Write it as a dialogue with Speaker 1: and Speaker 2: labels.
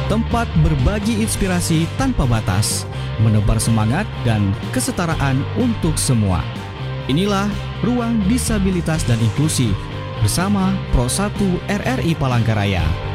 Speaker 1: tempat berbagi inspirasi tanpa batas, menebar semangat dan kesetaraan untuk semua. Inilah Ruang Disabilitas dan Inklusi bersama Pro 1 RRI Palangkaraya.